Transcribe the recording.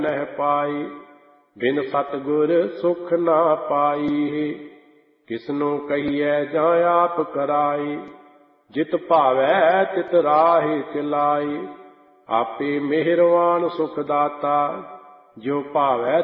ਨਹਿ ਪਾਈ। ਬਿਨ ਸਤਿਗੁਰ ਸੁਖ ਨਾ ਪਾਈ। ਕਿਸਨੂੰ ਕਹੀਐ ਜਾਂ ਆਪ ਕਰਾਈ। ਜਿਤ ਭਾਵੈ ਤਿਤ ਰਾਹਿ ਚਲਾਈ। ਆਪੇ ਮਿਹਰਵਾਨ ਸੁਖ ਦਾਤਾ। ਜੋ ਭਾਵੈ